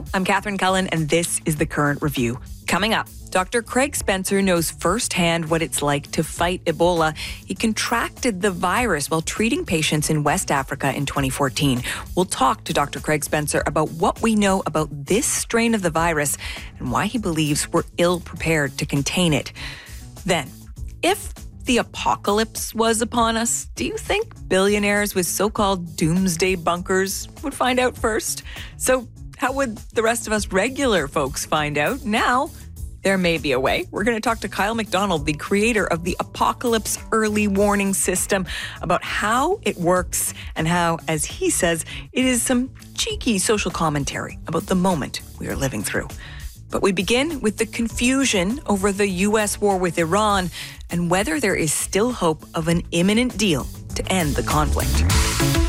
Hello, I'm Catherine Cullen, and this is The Current Review. Coming up, Dr. Craig Spencer knows firsthand what it's like to fight Ebola. He contracted the virus while treating patients in West Africa in 2014. We'll talk to Dr. Craig Spencer about what we know about this strain of the virus and why he believes we're ill-prepared to contain it. Then, if the apocalypse was upon us, do you think billionaires with so-called doomsday bunkers would find out first? So how would the rest of us regular folks find out? Now, there may be a way. We're going to talk to Kyle McDonald, the creator of the Apocalypse Early Warning System, about how it works and how, as he says, it is some cheeky social commentary about the moment we are living through. But we begin with the confusion over the U.S. war with Iran and whether there is still hope of an imminent deal to end the conflict.